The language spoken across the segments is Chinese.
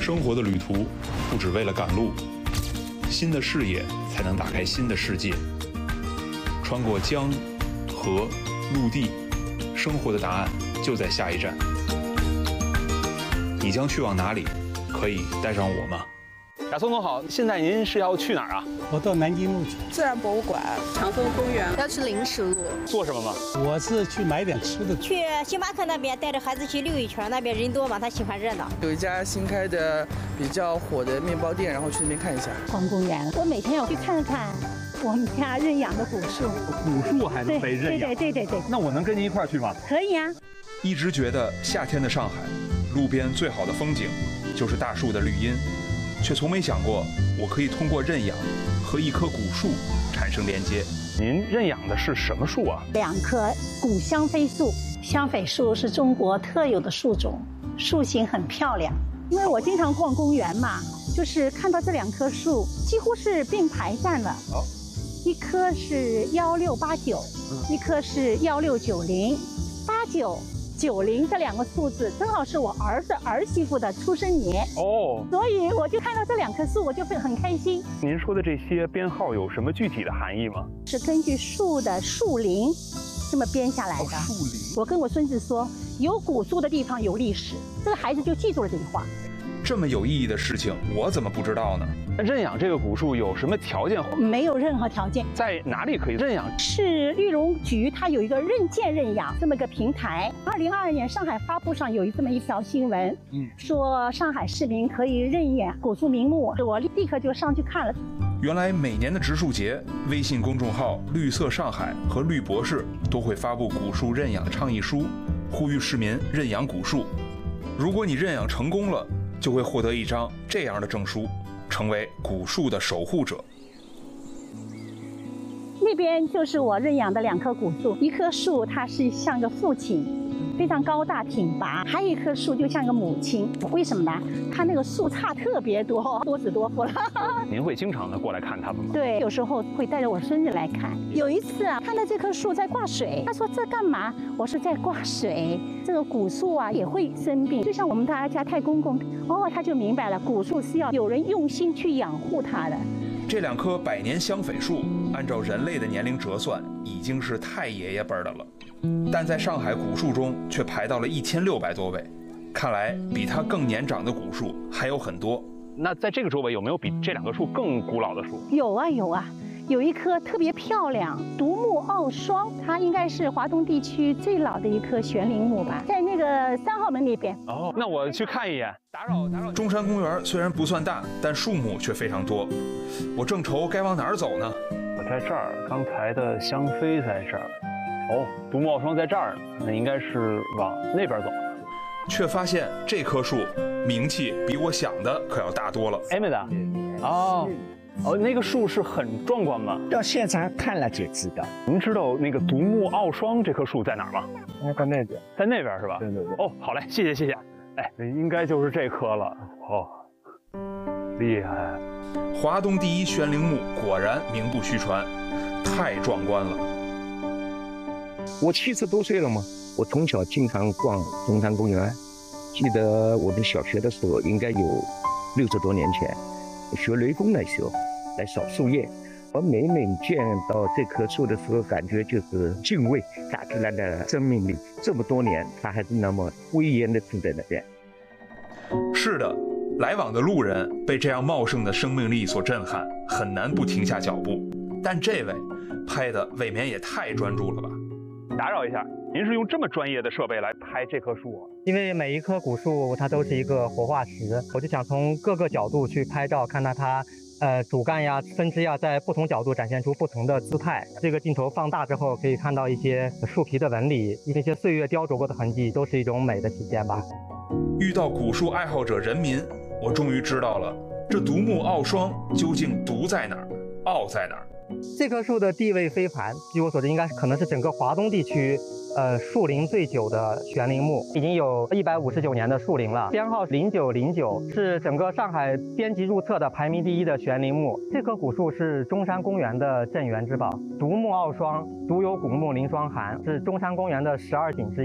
生活的旅途不只为了赶路，新的视野才能打开新的世界。穿过江、河、陆地，生活的答案就在下一站。你将去往哪里？可以带上我吗？ 雅松总好，现在您是要去哪儿啊？ 我到南京路去。 自然博物馆、长风公园， 要去临时路。 做什么吗？ 我是去买点吃的。 去星巴克那边带着孩子去溜一圈，那边人多嘛，他喜欢热闹。 有一家新开的比较火的面包店，然后去那边看一下。 逛公园，我每天要去看看我们家认养的古树。 古树还能被认养？ 对。 那我能跟您一块儿去吗？ 可以啊。 一直觉得夏天的上海，路边最好的风景就是大树的绿荫，却从没想过我可以通过认养和一棵古树产生连接。 您认养的是什么树啊 ？2棵古香榧树。香榧树是中国特有的树种，树形很漂亮。因为我经常逛公园嘛，就是看到这2棵树几乎是并排站了。一棵是1689，一棵是1690，89、90这2个数字正好是我儿子儿媳妇的出生年哦，所以我就看到这2棵树，我就会很开心。 您说的这些编号有什么具体的含义吗？ 是根据树的树龄这么编下来的。 树龄。 我跟我孙子说，有古树的地方有历史，这个孩子就记住了这句话。 这么有意义的事情，我怎么不知道呢？ 认养这个古树有什么条件？ 没有任何条件。 在哪里可以认养？ 是绿农局，它有一个认建认养这么一个平台。2022年上海发布上有这么一条新闻，说上海市民可以认养古树名木，我立刻就上去看了。 原来每年的植树节，微信公众号绿色上海和绿博士都会发布古树认养的倡议书，呼吁市民认养古树。如果你认养成功了，就会获得一张这样的证书，成为古树的守护者。 那边就是我认养的2棵古树，一棵树它是像个父亲，非常高大挺拔，还有一棵树就像个母亲。为什么呢？它那个树杈特别多，多子多福了。 您会经常的过来看它们吗？ 对，有时候会带着我孙子来看。有一次啊，看到这棵树在挂水，他说这干嘛？我说在挂水。这个古树啊也会生病，就像我们大家太公公，他就明白了，古树是要有人用心去养护它的。 这2棵百年香榧树，按照人类的年龄折算，已经是太爷爷辈的了，但在上海古树中却排到了1600多位。看来比它更年长的古树还有很多。 那在这个周围有没有比这2棵树更古老的树？ 有啊，有一棵特别漂亮，独木傲霜，它应该是华东地区最老的一棵悬铃木吧，在那个3号门那边。 那我去看一眼。打扰。 中山公园虽然不算大，但树木却非常多。我正愁该往哪儿走呢？ 我在这儿，刚才的香榧在这儿。独木傲霜在这儿，那应该是往那边走。 却发现这棵树名气比我想的可要大多了。 妹子，那个树是很壮观吗？ 到现场看了就知道。 您知道那个独木傲霜这棵树在哪儿吗？ 在那边， 在那边是吧？ 对。 好嘞，谢谢。应该就是这棵了。厉害！ 华东第一悬铃木果然名不虚传，太壮观了。 我70多岁了嘛，我从小经常逛中山公园，记得我们小学的时候，应该有60多年前，学雷锋的时候来扫树叶。我每见到这棵树的时候，感觉就是敬畏大自然的生命力。这么多年，它还是那么威严的站在那边。 是的，来往的路人被这样茂盛的生命力所震撼，很难不停下脚步。但这位拍的未免也太专注了吧？ 打扰一下，您是用这么专业的设备来拍这棵树啊？ 因为每一棵古树它都是一个活化石，我就想从各个角度去拍照，看到它主干呀、分支呀，在不同角度展现出不同的姿态。这个镜头放大之后，可以看到一些树皮的纹理，一些岁月雕琢过的痕迹，都是一种美的体现吧。 遇到古树爱好者人民，我终于知道了这独木傲霜究竟独在哪儿，傲在哪儿。 这棵树的地位非凡，据我所知，应该可能是整个华东地区树龄最久的悬铃木，已经有159年的树龄了，编号0909，是整个上海编辑入册的排名第1的悬铃木。这棵古树是中山公园的镇园之宝，独木傲霜，独有古木临霜寒，是中山公园的12景之一。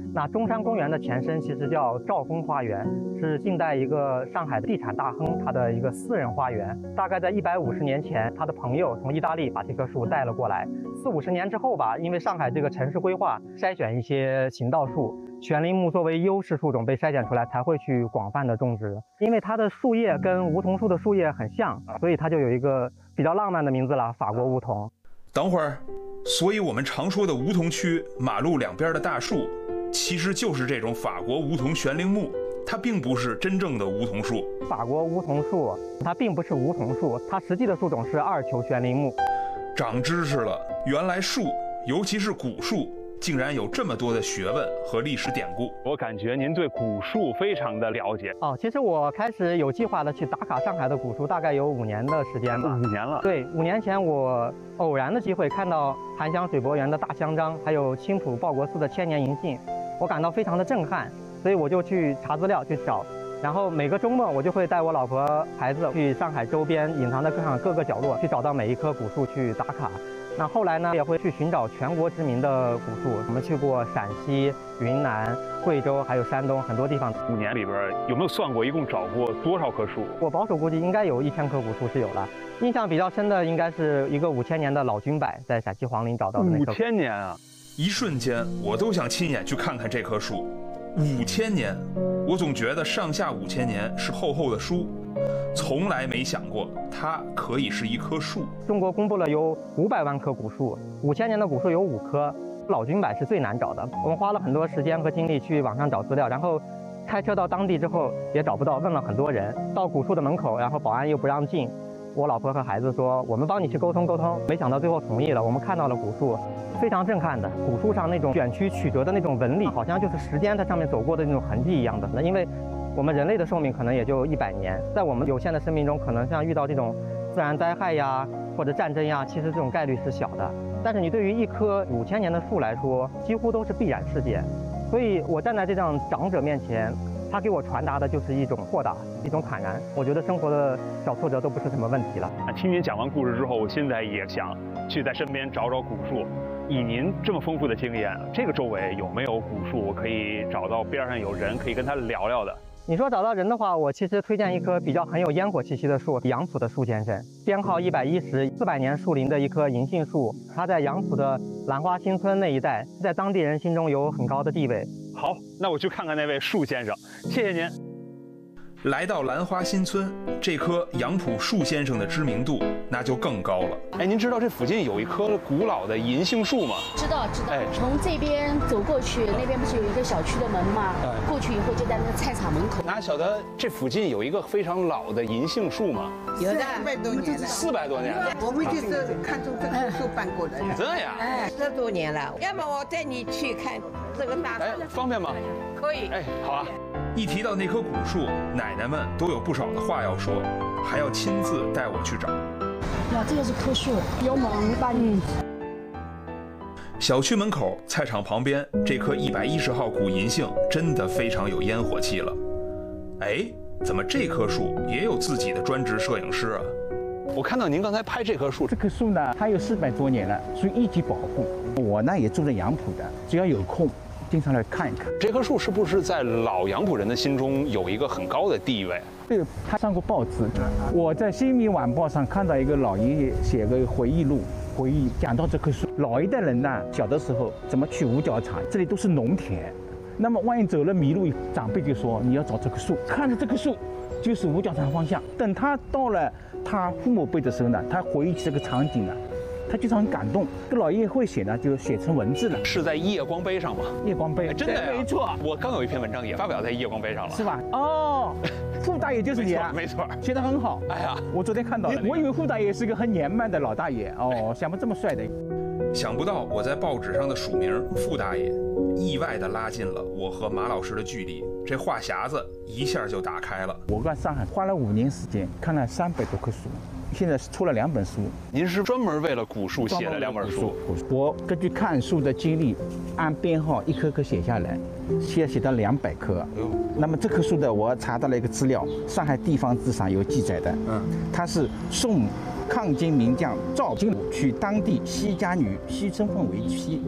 那中山公园的前身其实叫兆丰花园，是近代一个上海的地产大亨他的一个私人花园。大概在150年前，他的朋友从意大利把这棵树带了过来。40-50年之后吧，因为上海这个城市规划筛选一些行道树，悬铃木作为优势树种被筛选出来，才会去广泛的种植。因为它的树叶跟梧桐树的树叶很像，所以它就有一个比较浪漫的名字了——法国梧桐。 等会儿，所以我们常说的梧桐区马路两边的大树，其实就是这种法国梧桐悬铃木，它并不是真正的梧桐树。 法国梧桐树它并不是梧桐树，它实际的树种是2球悬铃木。 长知识了，原来树，尤其是古树，竟然有这么多的学问和历史典故。 我感觉您对古树非常的了解。 其实我开始有计划的去打卡上海的古树，大概有5年的时间吧。 5年了。 对，5年前我偶然的机会看到韩湘水泊园的大香樟，还有青浦报国寺的千年银杏，我感到非常的震撼，所以我就去查资料去找。然后每个周末我就会带我老婆孩子去上海周边隐藏在各个角落去找到每一棵古树去打卡。那后来呢，也会去寻找全国知名的古树。我们去过陕西、云南、贵州，还有山东很多地方。 5年里边有没有算过一共找过多少棵树？ 我保守估计应该有1000棵古树是有了。印象比较深的应该是一个5000年的老君柏，在陕西黄陵找到的那棵。 5000年啊！ 一瞬间，我都想亲眼去看看这棵树。5000年，我总觉得上下5000年是厚厚的书，从来没想过它可以是一棵树。 中国公布了有500万棵古树，5000年的古树有5棵，老君柏是最难找的。我们花了很多时间和精力去网上找资料，然后开车到当地之后也找不到，问了很多人。到古树的门口，然后保安又不让进，我老婆和孩子说我们帮你去沟通沟通，没想到最后同意了。我们看到了古树，非常震撼的。古树上那种卷曲曲折的那种纹理，好像就是时间在上面走过的那种痕迹一样的。那因为我们人类的寿命可能也就100年，在我们有限的生命中，可能像遇到这种自然灾害呀或者战争呀，其实这种概率是小的。但是你对于一棵5000年的树来说，几乎都是必然事件。所以我站在这样长者面前，他给我传达的就是一种豁达，一种坦然。我觉得生活的小挫折都不是什么问题了。 听您讲完故事之后，我现在也想去在身边找找古树。以您这么丰富的经验，这个周围有没有古树我可以找到边上有人可以跟他聊聊的？ 你说找到人的话，我其实推荐一棵比较很有烟火气息的树，杨浦的树先生，编号110，400年树龄的一棵银杏树。它在杨浦的兰花新村那一带，在当地人心中有很高的地位。 好，那我去看看那位树先生，谢谢您。 来到兰花新村，这棵杨浦树先生的知名度那就更高了。 哎，您知道这附近有一棵古老的银杏树吗？ 知道。 哎， 从这边走过去，那边不是有一个小区的门吗？过去以后就在那个菜场门口。 哪晓得这附近有一个非常老的银杏树吗？ 有的，400多年了。 400多年了。 我们就是看中这棵树搬过来的。 这样 ？10多年了。要么我带你去看这个大树。 哎，方便吗？ 可以。 哎，好啊。 一提到那棵古树，奶奶们都有不少的话要说，还要亲自带我去找。 呀，这个是棵树，有猛把你。 小区门口、菜场旁边，这棵110号古银杏真的非常有烟火气了。哎，怎么这棵树也有自己的专职摄影师啊？ 我看到您刚才拍这棵树， 这棵树呢，它有400多年了，属于一级保护。我呢也住在杨浦的，只要有空，经常来看一看。 这棵树是不是在老杨浦人的心中有一个很高的地位？ 对，他上过报纸。我在《新民晚报》上看到一个老爷爷写个回忆录，回忆讲到这棵树。老一代人呢，小的时候怎么去五角场，这里都是农田。那么万一走了迷路，长辈就说你要找这棵树，看着这棵树就是五角场方向。等他到了他父母辈的时候呢，他回忆起这个场景啊，他就是很感动。这老爷爷会写呢，就写成文字了。 是在夜光碑上吗？ 夜光碑， 真的呀？ 没错。 我刚有一篇文章也发表在夜光碑上了， 是吧？哦，傅大爷就是你啊， 没错， 写得很好。 哎呀， 我昨天看到了，我以为傅大爷是个很年迈的老大爷哦，想不这么帅的。 想不到我在报纸上的署名傅大爷，意外地拉近了我和马老师的距离，这话匣子一下就打开了。 我在上海花了5年时间，看了300多棵树，现在出了2本书。 您是专门为了古树写了2本书？ 我根据看树的经历，按编号一棵棵写下来，现在写到200棵。那么这棵树的，我查到了一个资料，上海地方志上有记载的。它是宋抗金名将赵金取当地西家女西身份为妻，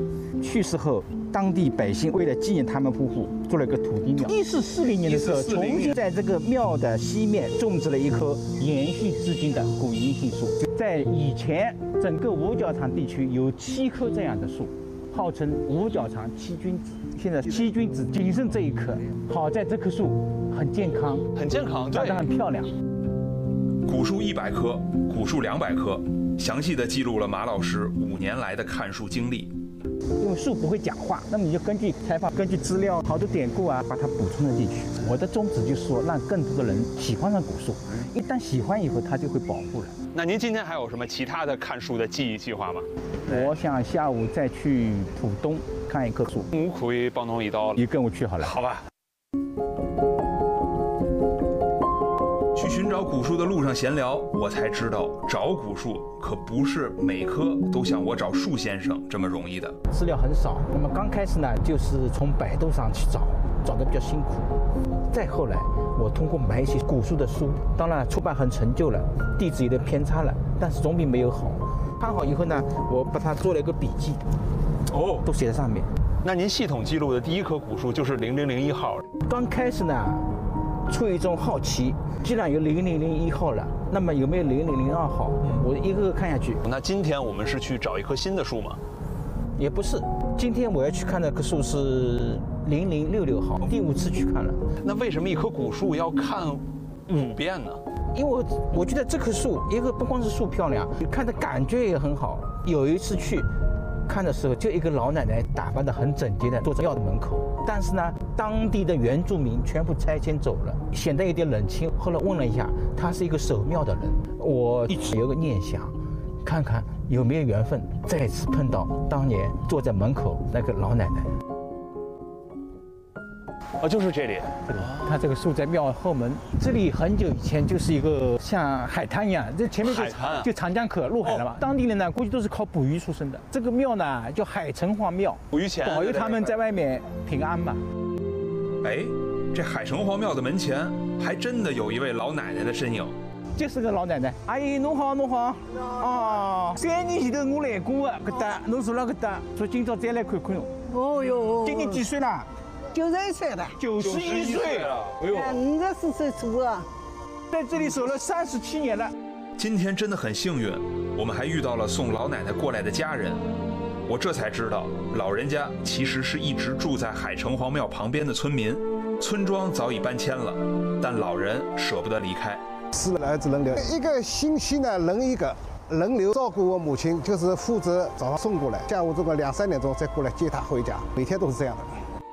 去世后，当地百姓为了纪念他们夫妇，做了一个土地庙。1440年的时候，重新在这个庙的西面种植了一棵延续至今的古银杏树。在以前，整个五角场地区有7棵这样的树，号称五角场7君子。现在7君子仅剩这一棵，好在这棵树很健康， 很健康， 长得很漂亮。 古树100棵，古树200棵，详细的记录了马老师5年来的看树经历。 因为树不会讲话，那么你就根据采访、根据资料、好多典故啊，把它补充了进去。我的宗旨就是说，让更多的人喜欢上古树，一旦喜欢以后，他就会保护了。 那您今天还有什么其他的看树的记忆计划吗？ 我想下午再去浦东看一棵树。 我可以帮侬一道， 你跟我去好了。 好吧。 去寻找古树的路上闲聊，我才知道找古树可不是每棵都像我找树先生这么容易的。 资料很少，那么刚开始呢，就是从百度上去找得比较辛苦。再后来，我通过买一些古树的书，当然出版很陈旧了，地址有点偏差了，但是总比没有好。看好以后呢，我把它做了一个笔记，都写在上面。 那您系统记录的第一棵古树就是0001号。 刚开始呢，出于一种好奇，既然有0001号了，那么有没有0002号？我一个个看下去。 那今天我们是去找一棵新的树吗？ 也不是，今天我要去看那棵树是0066号，第5次去看了。 那为什么一棵古树要看5遍呢？ 因为我觉得这棵树，一个不光是树漂亮，看的感觉也很好。有一次去看的时候，就一个老奶奶打扮得很整洁的坐在庙的门口，但是呢，当地的原住民全部拆迁走了，显得有点冷清。后来问了一下，他是一个守庙的人。我一直有个念想，看看有没有缘分再次碰到当年坐在门口那个老奶奶。 就是这里。 它这个树在庙后门，这里很久以前就是一个像海滩一样，这前面就长江口入海了嘛。当地人呢，估计都是靠捕鱼出身的。这个庙呢叫海城隍庙， 捕鱼钱保佑他们在外面平安嘛。 哎，这海城隍庙的门前还真的有一位老奶奶的身影。 就是个老奶奶，阿姨侬好，侬好。哦，3年前头我来过的，搿搭侬住了搿搭，说今朝再来看看侬。 哦哟， 今年几岁了 ？91岁了。 91岁了。 哎呦，54岁出啊， 在这里守了37年了。 今天真的很幸运，我们还遇到了送老奶奶过来的家人。我这才知道，老人家其实是一直住在海城隍庙旁边的村民，村庄早已搬迁了，但老人舍不得离开。 4个儿子轮流，一个星期呢轮一个，轮流照顾我母亲，就是负责早上送过来，下午这个2、3点钟再过来接她回家，每天都是这样的。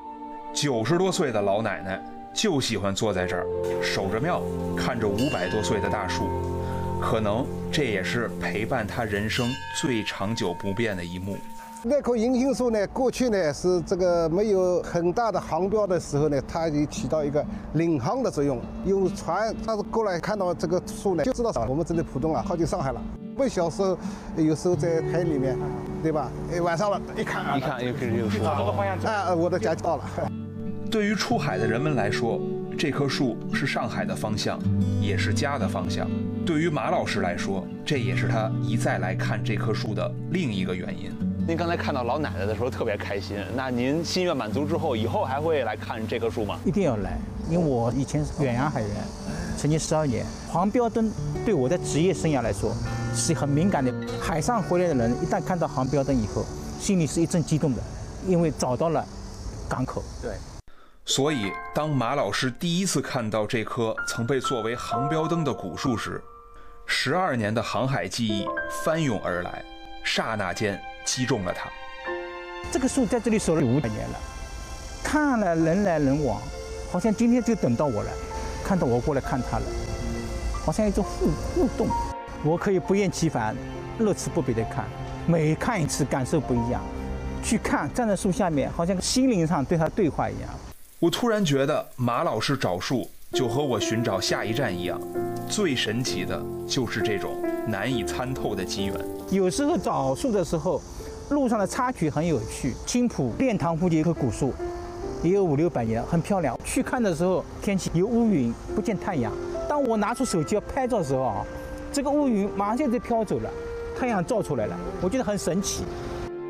90多岁的老奶奶就喜欢坐在这儿，守着庙，看着500多岁的大树，可能这也是陪伴她人生最长久不变的一幕。 那棵银杏树呢，过去呢是这个没有很大的航标的时候呢，它就起到一个领航的作用。有船，它是过来看到这个树呢，就知道我们这里浦东啊靠近上海了。我小时候有时候在海里面，对吧？晚上了，一看又可以有树。 这个方向啊，我的家就到了。 对于出海的人们来说，这棵树是上海的方向，也是家的方向。对于马老师来说，这也是他一再来看这棵树的另一个原因。 您刚才看到老奶奶的时候特别开心，那您心愿满足之后，以后还会来看这棵树吗？ 一定要来，因为我以前是远洋海员，曾经12年。黄标灯对我的职业生涯来说是很敏感的。海上回来的人一旦看到航标灯以后，心里是一阵激动的，因为找到了港口。 对。 所以，当马老师第一次看到这棵曾被作为航标灯的古树时，12年的航海记忆翻涌而来，刹那间击中了他。 这个树在这里守了500年了，看了人来人往，好像今天就等到我了，看到我过来看他了，好像一种互动。我可以不厌其烦、乐此不疲地看，每看一次感受不一样。去看，站在树下面，好像心灵上对他对话一样。 我突然觉得马老师找树就和我寻找下一站一样，最神奇的就是这种难以参透的机缘。 有时候找树的时候，路上的插曲很有趣。青浦练塘附近一棵古树，也有500、600年，很漂亮。去看的时候，天气有乌云，不见太阳。当我拿出手机要拍照的时候啊，这个乌云马上就飘走了，太阳照出来了，我觉得很神奇。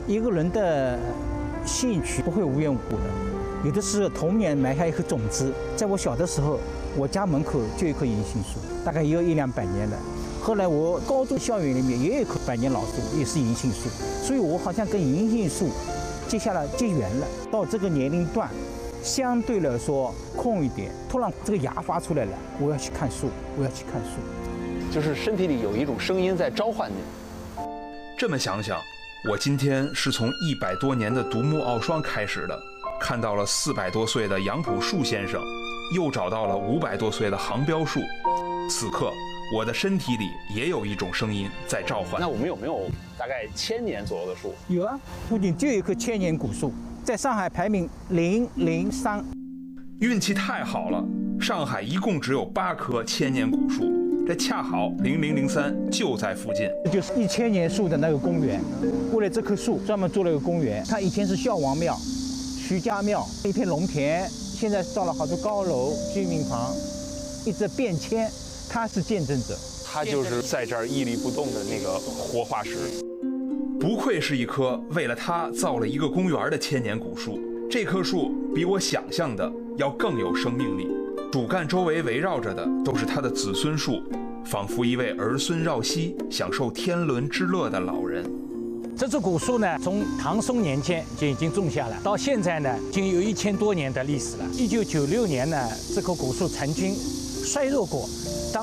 一个人的兴趣不会无缘无故的，有的是童年埋下一颗种子。在我小的时候，我家门口就有一棵银杏树，大概也有100-200年了。后来我高中校园里面也有一棵100年老树，也是银杏树，所以我好像跟银杏树结缘了。到这个年龄段，相对来说空一点，突然这个芽发出来了，我要去看树，我要去看树。 就是身体里有一种声音在召唤你。 这么想想，我今天是从100多年的独木傲霜开始的，看到了400多岁的杨朴树先生，又找到了500多岁的杭标树。此刻，我的身体里也有一种声音在召唤。 那我们有没有大概1000年左右的树？ 有啊，附近就有一棵千年古树，在上海排名003。 运气太好了，上海一共只有8棵千年古树。这恰好0003就在附近， 这就是1000年树的那个公园。为了这棵树，专门做了一个公园。它以前是孝王庙、徐家庙，一片农田，现在造了好多高楼、居民房，一直变迁。它是见证者， 它就是在这儿屹立不动的那个活化石。 不愧是一棵为了它造了一个公园的千年古树。这棵树比我想象的要更有生命力。主干周围围绕着的都是他的子孙树，仿佛一位儿孙绕膝、享受天伦之乐的老人。 这株古树呢，从唐宋年间就已经种下了，到现在呢，已经有1000多年的历史了。1996年呢，这棵古树曾经衰弱过，